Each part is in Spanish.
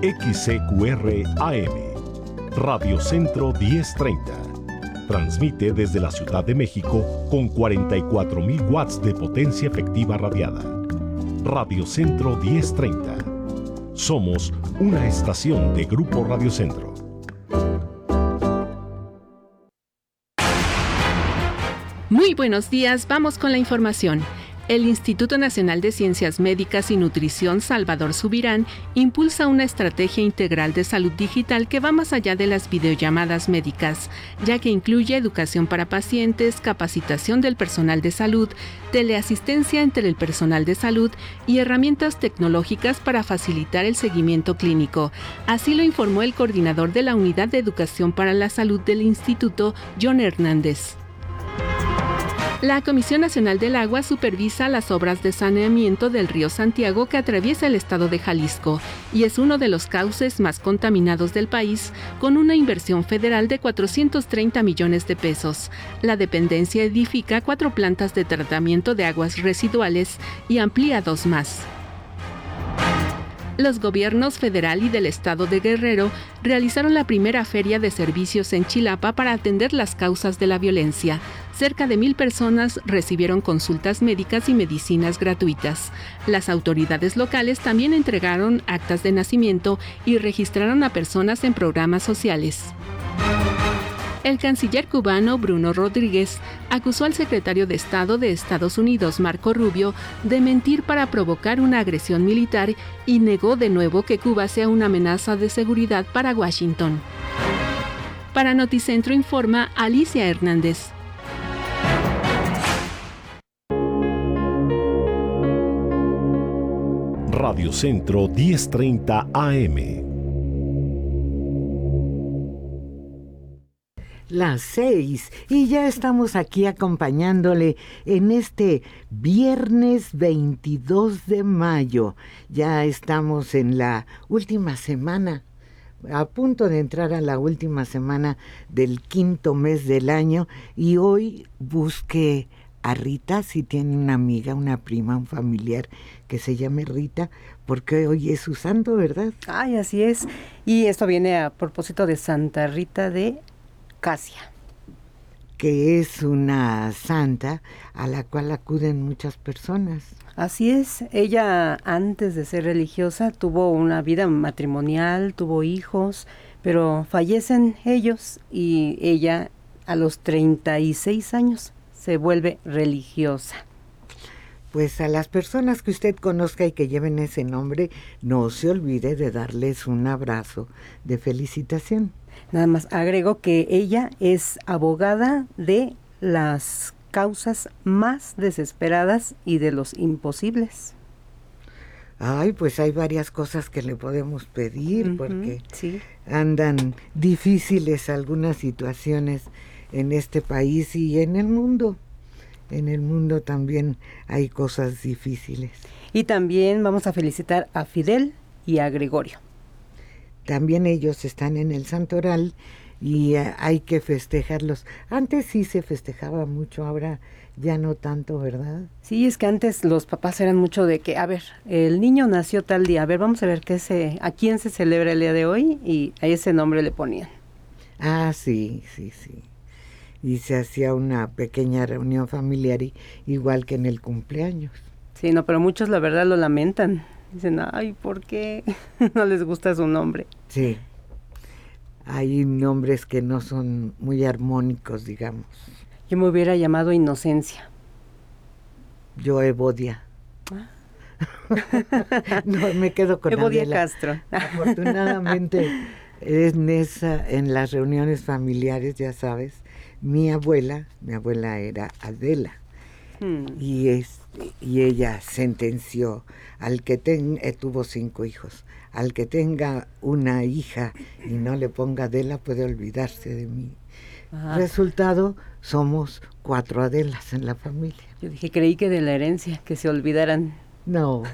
XCQR AM, Radio Centro 1030. Transmite desde la Ciudad de México con 44,000 watts de potencia efectiva radiada. Radio Centro 1030. Somos una estación de Grupo Radio Centro. Muy buenos días, vamos con la información. El Instituto Nacional de Ciencias Médicas y Nutrición Salvador Subirán impulsa una estrategia integral de salud digital que va más allá de las videollamadas médicas, ya que incluye educación para pacientes, capacitación del personal de salud, teleasistencia entre el personal de salud y herramientas tecnológicas para facilitar el seguimiento clínico. Así lo informó el coordinador de la Unidad de Educación para la Salud del Instituto, John Hernández. La Comisión Nacional del Agua supervisa las obras de saneamiento del río Santiago que atraviesa el estado de Jalisco y es uno de los cauces más contaminados del país, con una inversión federal de 430 millones de pesos. La dependencia edifica 4 plantas de tratamiento de aguas residuales y amplía 2 más. Los gobiernos federal y del estado de Guerrero realizaron la primera feria de servicios en Chilapa para atender las causas de la violencia. Cerca de 1,000 personas recibieron consultas médicas y medicinas gratuitas. Las autoridades locales también entregaron actas de nacimiento y registraron a personas en programas sociales. El canciller cubano Bruno Rodríguez acusó al secretario de Estado de Estados Unidos, Marco Rubio, de mentir para provocar una agresión militar y negó de nuevo que Cuba sea una amenaza de seguridad para Washington. Para Noticentro informa Alicia Hernández. Radio Centro 1030 AM. Las 6 y ya estamos aquí acompañándole en este viernes 22 de mayo. Ya estamos en la última semana, a punto de entrar a la última semana del 5º mes del año, y hoy busque a Rita, si tiene una amiga, una prima, un familiar que se llame Rita, porque hoy es su santo, ¿verdad? Ay, así es. Y esto viene a propósito de Santa Rita de Casia, que es una santa a la cual acuden muchas personas. Así es, ella antes de ser religiosa tuvo una vida matrimonial, tuvo hijos, pero fallecen ellos y ella a los 36 años se vuelve religiosa. Pues a las personas que usted conozca y que lleven ese nombre, no se olvide de darles un abrazo de felicitación. Nada más agrego que ella es abogada de las causas más desesperadas y de los imposibles. Ay, pues hay varias cosas que le podemos pedir, porque sí, andan difíciles algunas situaciones en este país y en el mundo. En el mundo también hay cosas difíciles. Y también vamos a felicitar a Fidel y a Gregorio. También ellos están en el santoral y hay que festejarlos. Antes sí se festejaba mucho, ahora ya no tanto, ¿verdad? Sí, es que antes los papás eran mucho de que, a ver, el niño nació tal día, a ver, vamos a ver a quién se celebra el día de hoy, y a ese nombre le ponían. Ah, sí. Y se hacía una pequeña reunión familiar, igual que en el cumpleaños. Sí, no, pero muchos la verdad lo lamentan. Dicen, ay, ¿por qué no les gusta su nombre? Sí, hay nombres que no son muy armónicos, digamos. Yo me hubiera llamado Inocencia. Yo Evodia. No, me quedo con Evodia Adela. Castro. Afortunadamente, en las reuniones familiares, ya sabes, mi abuela era Adela. Y ella sentenció al que tuvo 5 hijos, al que tenga una hija y no le ponga Adela puede olvidarse de mí. Ajá. Resultado, somos 4 Adelas en la familia. Yo dije, creí que de la herencia, que se olvidaran. No,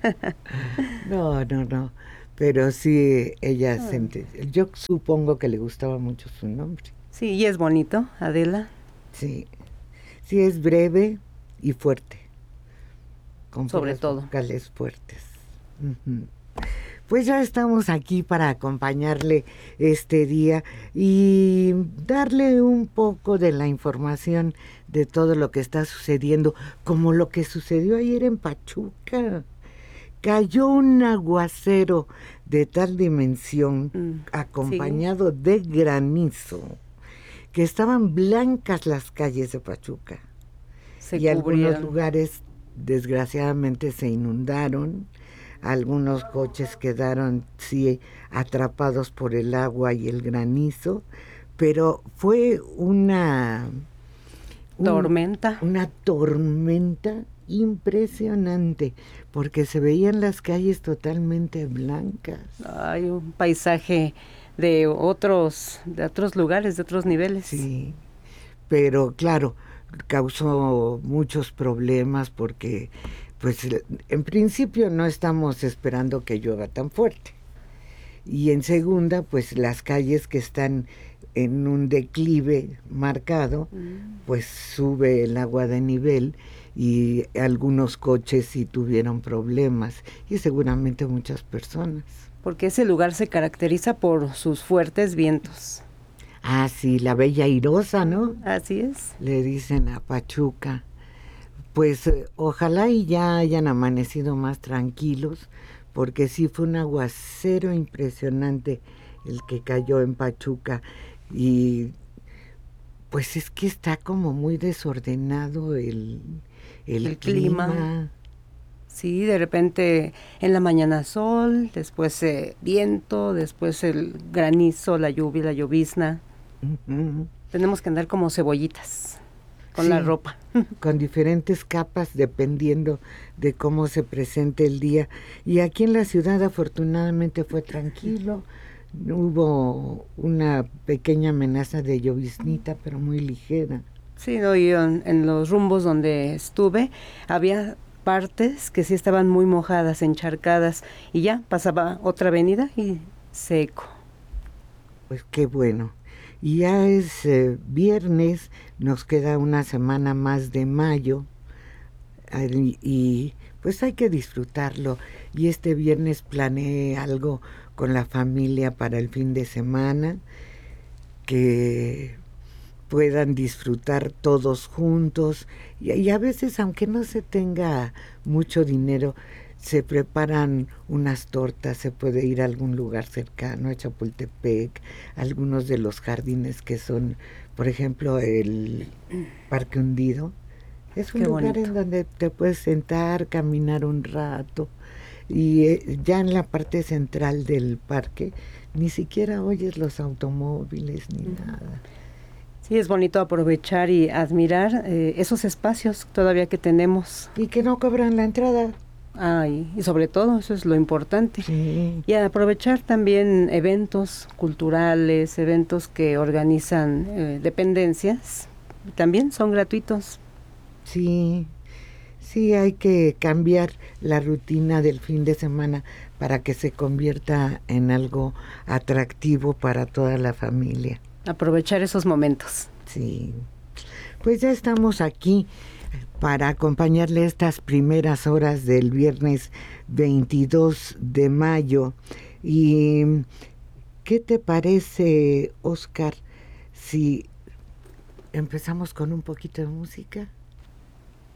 no, pero sí ella sentenció. Yo supongo que le gustaba mucho su nombre. Sí, y es bonito, Adela. Sí, es breve y fuerte, con sobre todo vocales fuertes. Pues ya estamos aquí para acompañarle este día y darle un poco de la información de todo lo que está sucediendo, como lo que sucedió ayer en Pachuca. Cayó un aguacero de tal dimensión, acompañado de granizo, que estaban blancas las calles de Pachuca. Y algunos lugares, desgraciadamente, se inundaron. Algunos coches quedaron, sí, atrapados por el agua y el granizo, pero fue una tormenta. Una tormenta impresionante, porque se veían las calles totalmente blancas. Hay un paisaje de otros lugares, de otros niveles. Sí, pero claro, causó muchos problemas porque, pues, en principio no estamos esperando que llueva tan fuerte. Y en segunda, pues las calles que están en un declive marcado, pues sube el agua de nivel y algunos coches sí tuvieron problemas y seguramente muchas personas. Porque ese lugar se caracteriza por sus fuertes vientos. Ah, sí, la Bella Airosa, ¿no? Así es. Le dicen a Pachuca. Pues ojalá y ya hayan amanecido más tranquilos, porque sí fue un aguacero impresionante el que cayó en Pachuca. Y pues es que está como muy desordenado el clima. Sí, de repente en la mañana sol, después viento, después el granizo, la lluvia, la llovizna. Uh-huh. Tenemos que andar como cebollitas con la ropa. Con diferentes capas dependiendo de cómo se presente el día. Y aquí en la ciudad afortunadamente fue tranquilo. Hubo una pequeña amenaza de lloviznita, pero muy ligera. Sí, no, y en los rumbos donde estuve había partes que sí estaban muy mojadas, encharcadas, y ya pasaba otra avenida y seco. Pues qué bueno. Y ya es viernes, nos queda una semana más de mayo y pues hay que disfrutarlo. Y este viernes planeé algo con la familia para el fin de semana, que puedan disfrutar todos juntos y a veces, aunque no se tenga mucho dinero, se preparan unas tortas, se puede ir a algún lugar cercano, a Chapultepec, algunos de los jardines que son, por ejemplo, el Parque Hundido. Es un lugar en donde te puedes sentar, caminar un rato, y ya en la parte central del parque ni siquiera oyes los automóviles ni nada. Sí, es bonito aprovechar y admirar esos espacios todavía que tenemos. Y que no cobran la entrada. Y sobre todo, eso es lo importante. Sí. Y aprovechar también eventos culturales, eventos que organizan dependencias, también son gratuitos. Sí, sí, hay que cambiar la rutina del fin de semana para que se convierta en algo atractivo para toda la familia. Aprovechar esos momentos. Sí, pues ya estamos aquí para acompañarle estas primeras horas del viernes 22 de mayo. ¿Y qué te parece, Oscar, si empezamos con un poquito de música?